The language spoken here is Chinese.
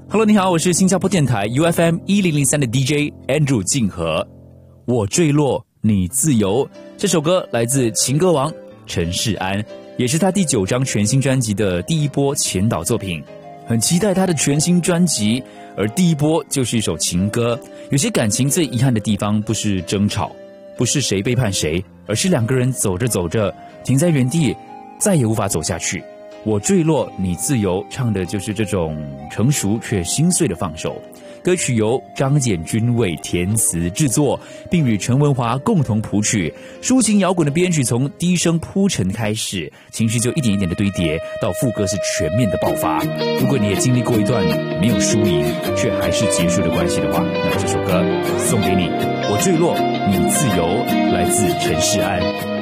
Hello， 你好，我是新加坡电台 UFM 1003的 DJ Andrew 静和。我坠落，你自由。这首歌来自情歌王陈势安，也是他第9张全新专辑的第一波前导作品。很期待他的全新专辑，而第一波就是一首情歌。有些感情最遗憾的地方，不是争吵，不是谁背叛谁，而是两个人走着走着停在原地，再也无法走下去。我坠落，你自由，唱的就是这种成熟却心碎的放手。歌曲由张简君为填词制作，并与陈文华共同谱曲。抒情摇滚的编曲从低声铺陈开始，情绪就一点一点的堆叠，到副歌是全面的爆发。如果你也经历过一段没有输赢却还是结束的关系的话，那这首歌送给你。我坠落，你自由，来自陈势安。